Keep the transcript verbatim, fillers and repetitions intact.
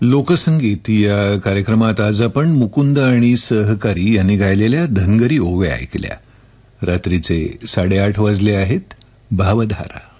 लोकसंगीत या कार्यक्रमात आज आपण मुकुंद आणि सहकारी यांनी गायलेल्या धनगरी ओव्या ऐकल्या. रात्रीचे साडेआठ वाजले आहेत. भावधारा